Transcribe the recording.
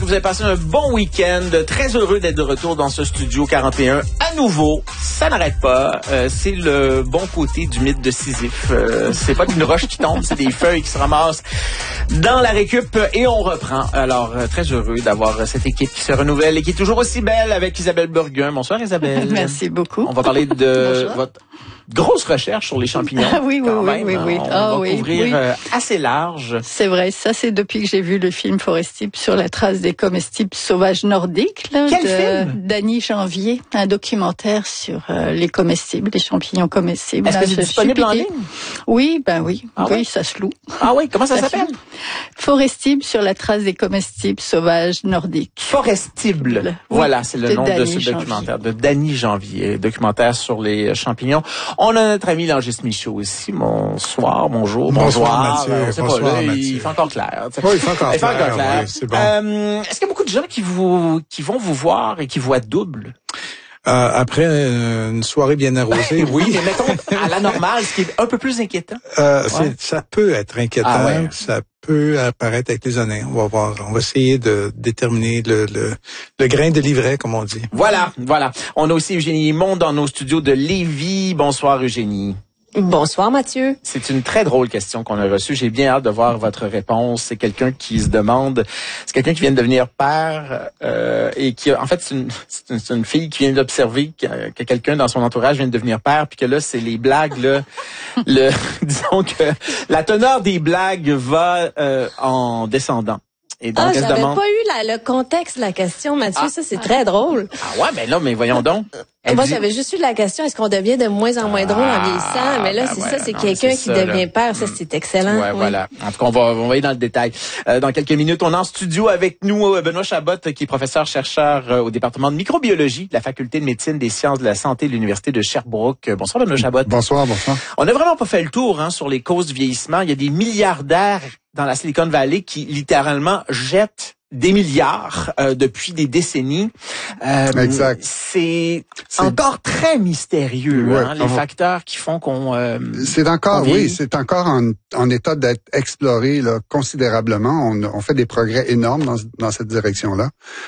vous avez passé un bon week-end. Très heureux d'être de retour dans ce studio 41 à nouveau. Ça n'arrête pas. C'est le bon côté du mythe de Sisyphe. C'est pas une roche qui tombe, c'est des feuilles qui se ramassent dans la récup et on reprend. Alors, très heureux d'avoir cette équipe qui se renouvelle et qui est toujours aussi belle avec Isabelle Burgun. Bonsoir Isabelle. Merci beaucoup. On va parler de votre grosse recherche sur les champignons. Ah oui. On va couvrir assez large. C'est vrai, ça c'est depuis que j'ai vu le film Forestibles sur la trace des comestibles sauvages nordiques là, Quel de film? Dany Janvier, un documentaire sur les comestibles, les champignons comestibles. Est-ce que c'est disponible en ligne? Oui, oui. Ah oui, ouais? Ça se loue. Ah oui, comment ça s'appelle? Forestibles sur la trace des comestibles sauvages nordiques. Forestibles. Oui, voilà, c'est le nom de ce Janvier. documentaire, de Dany Janvier, documentaire sur les champignons. On a notre ami Langis Michaud aussi. Bonsoir, bonjour, Bonsoir, Mathieu. On sait Bonsoir, pas, là, Mathieu. il fait encore clair. Oui, il fait encore clair. Oui, c'est bon. Est-ce qu'il y a beaucoup de gens qui vont vous voir et qui voient double? Après une soirée bien arrosée, oui. Mais mettons, à la normale, ce qui est un peu plus inquiétant. Ça peut être inquiétant. Ah ouais. Ça peut apparaître avec les années. On va voir. On va essayer de déterminer le grain de livret, comme on dit. Voilà. On a aussi Eugénie Limon dans nos studios de Lévis. Bonsoir Eugénie. Bonsoir Mathieu. C'est une très drôle question qu'on a reçue. J'ai bien hâte de voir votre réponse. C'est quelqu'un qui se demande, c'est quelqu'un qui vient de devenir père et qui, en fait, c'est une fille qui vient d'observer que quelqu'un dans son entourage vient de devenir père, puis que là, c'est les blagues là, disons que la teneur des blagues va en descendant. Et donc, elle se j'avais demande... pas eu le contexte de la question, Mathieu. Ça, c'est très drôle. Ah ouais, ben là, mais voyons donc. Moi, j'avais juste eu la question, est-ce qu'on devient de moins en moins drôle en vieillissant? Mais là, c'est quelqu'un qui devient père. Ça, c'est excellent. Ouais, oui. voilà. En tout cas, on va aller dans le détail. Dans quelques minutes, on est en studio avec nous Benoît Chabot, qui est professeur-chercheur au département de microbiologie de la Faculté de médecine des sciences de la santé de l'Université de Sherbrooke. Bonsoir, Benoît Chabot. Bonsoir. On n'a vraiment pas fait le tour sur les causes du vieillissement. Il y a des milliardaires dans la Silicon Valley qui littéralement jettent des milliards depuis des décennies. Exact. C'est encore très mystérieux, les facteurs qui font qu'on c'est encore en état d'être exploré là, considérablement. On fait des progrès énormes dans cette direction-là.